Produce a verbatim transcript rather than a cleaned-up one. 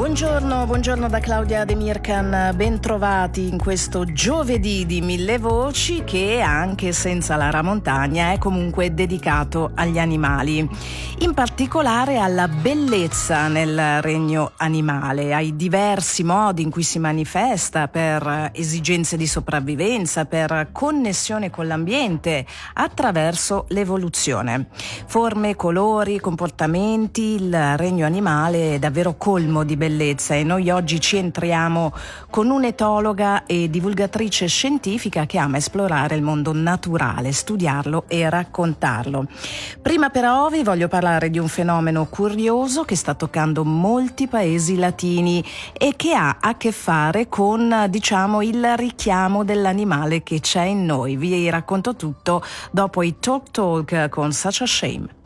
Buongiorno, buongiorno da Claudia De Mircan, bentrovati in questo giovedì di Mille Voci che anche senza la Ramontagna è comunque dedicato agli animali, in particolare alla bellezza nel regno animale, ai diversi modi in cui si manifesta per esigenze di sopravvivenza, per connessione con l'ambiente attraverso l'evoluzione. Forme, colori, comportamenti, il regno animale è davvero colmo di bellezza e noi oggi ci entriamo con un'etologa e divulgatrice scientifica che ama esplorare il mondo naturale, studiarlo e raccontarlo. Prima però vi voglio parlare di un fenomeno curioso che sta toccando molti paesi latini e che ha a che fare con, diciamo, il richiamo dell'animale che c'è in noi. Vi racconto tutto dopo i Talk Talk con Such a Shame.